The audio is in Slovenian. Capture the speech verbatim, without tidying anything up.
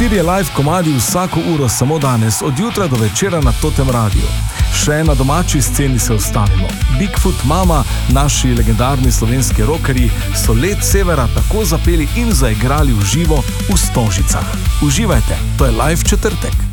Štirje live komadi vsako uro samo danes, od jutra do večera na Totem radiju. Še na domači sceni se ustavimo. Bigfoot Mama, naši legendarni slovenski rockerji, so Led Severa tako zapeli in zaigrali v živo v Stožicah. Uživajte, to je Live četrtek.